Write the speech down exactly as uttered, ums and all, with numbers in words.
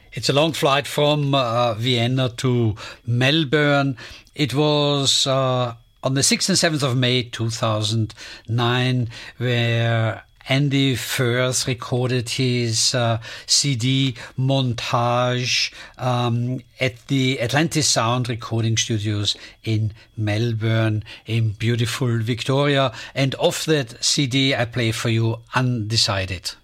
It's a long flight from uh, Vienna to Melbourne. It was uh, on the sixth and seventh of May two thousand nine where Andy Firth recorded his uh, C D Montage um, at the Atlantis Sound recording studios in Melbourne in beautiful Victoria. And off that C D I play for you Undecided.